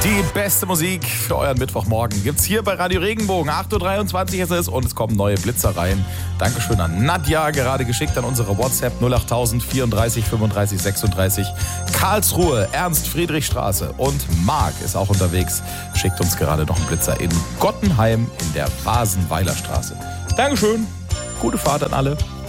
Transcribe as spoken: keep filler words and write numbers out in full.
Die beste Musik für euren Mittwochmorgen gibt's hier bei Radio Regenbogen. acht Uhr dreiundzwanzig ist es und es kommen neue Blitzer rein. Dankeschön an Nadja, gerade geschickt an unsere WhatsApp null acht tausend vierunddreißig fünfunddreißig sechsunddreißig. Karlsruhe, Ernst-Friedrich-Straße und Marc ist auch unterwegs. Schickt uns gerade noch einen Blitzer in Gottenheim in der Vasenweiler Straße. Dankeschön, gute Fahrt an alle.